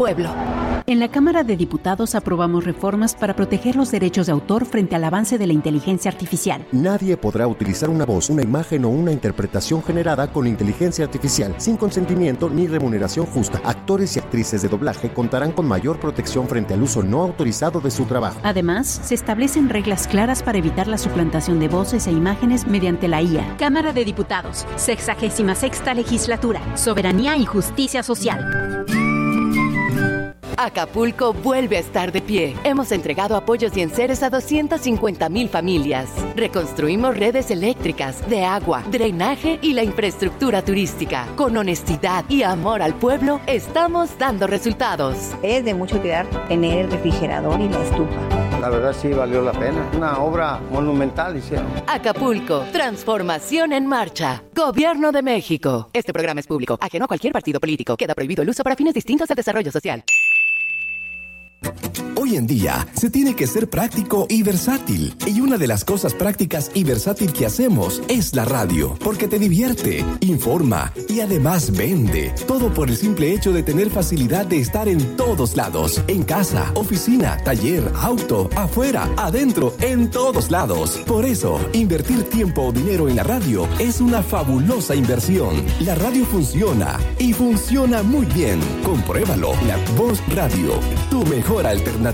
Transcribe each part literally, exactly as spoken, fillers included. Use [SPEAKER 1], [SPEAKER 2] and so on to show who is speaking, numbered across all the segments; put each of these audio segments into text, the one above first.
[SPEAKER 1] pueblo. En la Cámara de Diputados aprobamos reformas para proteger los derechos de autor frente al avance de la inteligencia artificial.
[SPEAKER 2] Nadie podrá utilizar una voz, una imagen o una interpretación generada con inteligencia artificial sin consentimiento ni remuneración justa. Actores y actrices de doblaje contarán con mayor protección frente al uso no autorizado de su trabajo.
[SPEAKER 1] Además, se establecen reglas claras para evitar la suplantación de voces e imágenes mediante la I A. Cámara de Diputados, sexagésima sexta legislatura, soberanía y justicia social.
[SPEAKER 3] Acapulco vuelve a estar de pie. Hemos entregado apoyos y enseres a doscientas cincuenta mil familias. Reconstruimos redes eléctricas, de agua, drenaje y la infraestructura turística. Con honestidad y amor al pueblo, estamos dando resultados.
[SPEAKER 4] Es de mucho cuidar tener el refrigerador y la estufa.
[SPEAKER 5] La verdad sí valió la pena. Una obra monumental hicieron.
[SPEAKER 3] Acapulco, transformación en marcha. Gobierno de México. Este programa es público, ajeno a cualquier partido político. Queda prohibido el uso para fines distintos del desarrollo social.
[SPEAKER 6] Hoy en día se tiene que ser práctico y versátil. Y una de las cosas prácticas y versátil que hacemos es la radio, porque te divierte, informa y además vende. Todo por el simple hecho de tener facilidad de estar en todos lados. En casa, oficina, taller, auto, afuera, adentro, en todos lados. Por eso, invertir tiempo o dinero en la radio es una fabulosa inversión. La radio funciona y funciona muy bien. Compruébalo. La Voz Radio, tu mejor alternativa.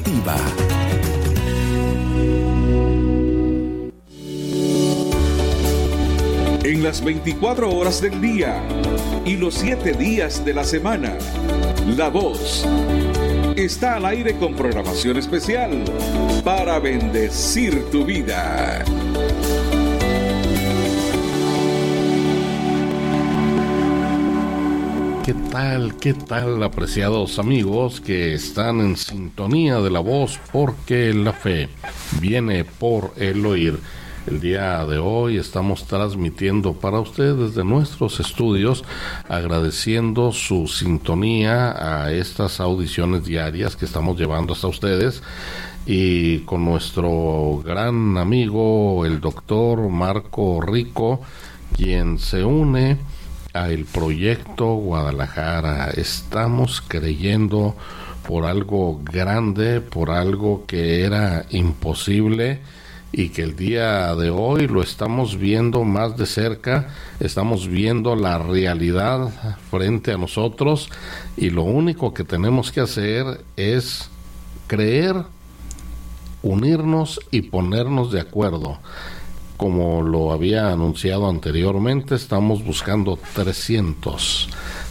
[SPEAKER 7] En las veinticuatro horas del día y los siete días de la semana, La Voz está al aire con programación especial para bendecir tu vida.
[SPEAKER 8] ¿Qué tal, qué tal, apreciados amigos que están en sintonía de La Voz? Porque la fe viene por el oír. El día de hoy estamos transmitiendo para ustedes desde nuestros estudios, agradeciendo su sintonía a estas audiciones diarias que estamos llevando hasta ustedes, y con nuestro gran amigo, el doctor Marco Rico, quien se une a el proyecto Guadalajara. Estamos creyendo por algo grande, por algo que era imposible y que el día de hoy lo estamos viendo más de cerca. Estamos viendo la realidad frente a nosotros y lo único que tenemos que hacer es creer, unirnos y ponernos de acuerdo. Como lo había anunciado anteriormente, estamos buscando trescientos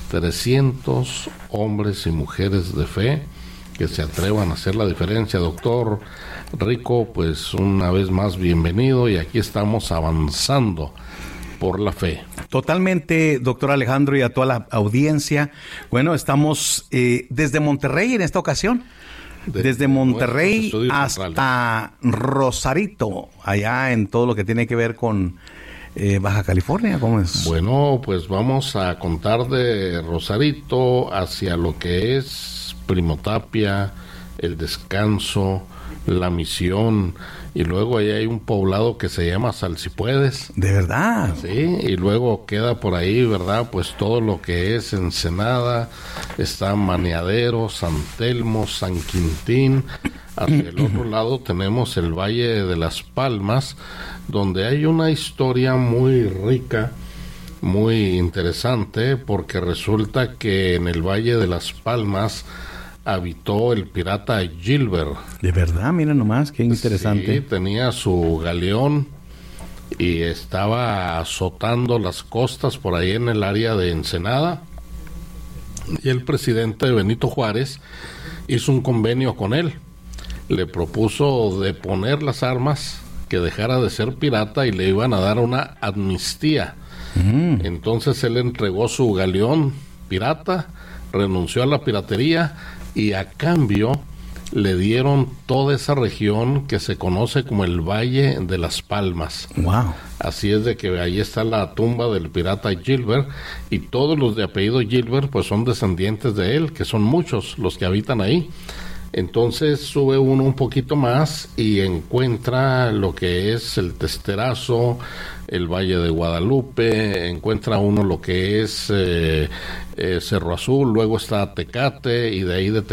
[SPEAKER 8] hombres y mujeres de fe que se atrevan a hacer la diferencia. Doctor Rico, pues una vez más bienvenido, y aquí estamos avanzando por la fe.
[SPEAKER 9] Totalmente, doctor Alejandro, y a toda la audiencia. Bueno, estamos eh, desde Monterrey en esta ocasión. De, Desde Monterrey hasta Rosarito, allá en todo lo que tiene que ver con eh, Baja California, ¿cómo es?
[SPEAKER 8] Bueno, pues vamos a contar de Rosarito hacia lo que es Primotapia, El Descanso, La Misión, y luego ahí hay un poblado que se llama Salsipuedes.
[SPEAKER 9] ¿De verdad?
[SPEAKER 8] Sí, y luego queda por ahí, ¿verdad? Pues todo lo que es Ensenada, está Maniadero, San Telmo, San Quintín. Hacia el otro lado tenemos el Valle de las Palmas, donde hay una historia muy rica, muy interesante, porque resulta que en el Valle de las Palmas habitó el pirata Gilbert.
[SPEAKER 9] De verdad, mira nomás, qué interesante.
[SPEAKER 8] Sí, tenía su galeón y estaba azotando las costas por ahí en el área de Ensenada, y el presidente Benito Juárez hizo un convenio con él. Le propuso deponer las armas, que dejara de ser pirata y le iban a dar una amnistía. Mm. Entonces él entregó su galeón pirata, renunció a la piratería, y a cambio le dieron toda esa región que se conoce como el Valle de las Palmas.
[SPEAKER 9] Wow.
[SPEAKER 8] Así es de que ahí está la tumba del pirata Gilbert, y todos los de apellido Gilbert pues son descendientes de él, que son muchos los que habitan ahí. Entonces sube uno un poquito más y encuentra lo que es el Testerazo, el Valle de Guadalupe, encuentra uno lo que es eh, eh, Cerro Azul, luego está Tecate, y de ahí de